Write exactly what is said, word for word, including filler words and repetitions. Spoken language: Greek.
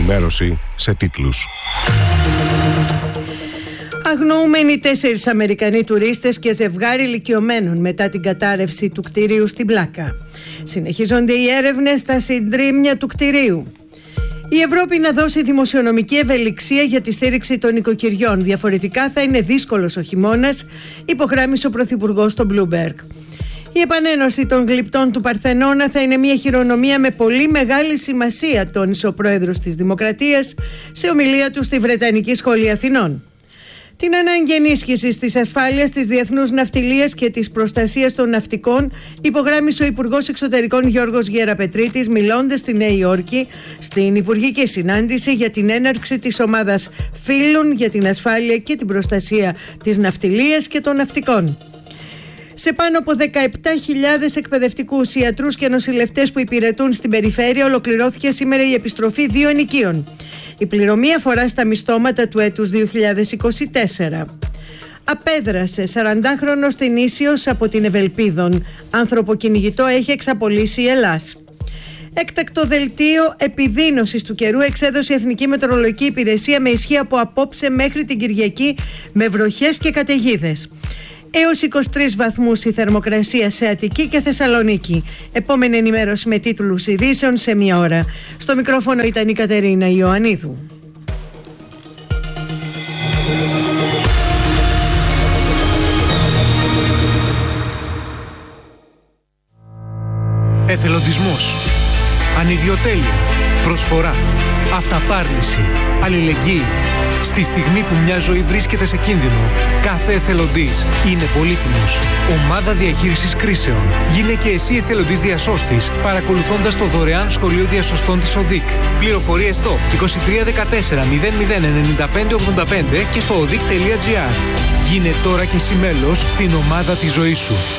ενημέρωση σε τίτλους. Αγνοούμενοι τέσσερις Αμερικανοί τουρίστες και ζευγάρι ηλικιωμένων μετά την κατάρρευση του κτηρίου στην Πλάκα. Συνεχίζονται οι έρευνες στα συντρίμμια του κτηρίου. Η Ευρώπη να δώσει δημοσιονομική ευελιξία για τη στήριξη των οικοκυριών. Διαφορετικά θα είναι δύσκολος ο χειμώνας, υπογράμμισε ο Πρωθυπουργός στο Bloomberg. Η επανένωση των γλυπτών του Παρθενώνα θα είναι μια χειρονομία με πολύ μεγάλη σημασία, τόνισε ο πρόεδρος της Δημοκρατίας σε ομιλία του στη Βρετανική Σχολή Αθηνών. Την ανάγκη ενίσχυσης της ασφάλειας, της διεθνούς ναυτιλίας και της προστασίας των ναυτικών υπογράμμισε ο Υπουργός Εξωτερικών Γιώργος Γεραπετρίτης μιλώντας στη Νέα Υόρκη στην Υπουργική Συνάντηση για την έναρξη της ομάδας φίλων για την ασφάλεια και την προστασία της ναυτιλίας και των ναυτικών. Σε πάνω από δεκαεπτά χιλιάδες εκπαιδευτικούς, ιατρούς και νοσηλευτές που υπηρετούν στην περιφέρεια ολοκληρώθηκε σήμερα η επιστροφή δύο ενοικίων. Η πληρωμή αφορά στα μισθώματα του έτους δύο χιλιάδες είκοσι τέσσερα. Απέδρασε σαραντάχρονος Τινήσιος από την Ευελπίδων. Ανθρωποκυνηγητό έχει εξαπολύσει η Ελλάς. Έκτακτο δελτίο επιδείνωσης του καιρού εξέδωσε η Εθνική Μετεωρολογική Υπηρεσία με ισχύ από απόψε μέχρι την Κυριακή με βροχές και καταιγίδες. Έως είκοσι τρεις βαθμούς η θερμοκρασία σε Αττική και Θεσσαλονίκη. Επόμενη ενημέρωση με τίτλους ειδήσεων σε μία ώρα. Στο μικρόφωνο ήταν η Κατερίνα Ιωαννίδου. Εθελοντισμός, ανιδιοτέλεια, προσφορά, αυταπάρνηση, αλληλεγγύη. Στη στιγμή που μια ζωή βρίσκεται σε κίνδυνο, κάθε εθελοντής είναι πολύτιμος. Ομάδα Διαχείρισης Κρίσεων. Γίνε και εσύ εθελοντής διασώστης, παρακολουθώντας το δωρεάν σχολείο διασωστών της ΟΔΙΚ. Πληροφορίες στο είκοσι τρία δεκατέσσερα μηδέν μηδέν ενενήντα πέντε ογδόντα πέντε και στο οδικ τελεία τζι άρ. Γίνε τώρα και εσύ μέλος στην ομάδα της ζωής σου.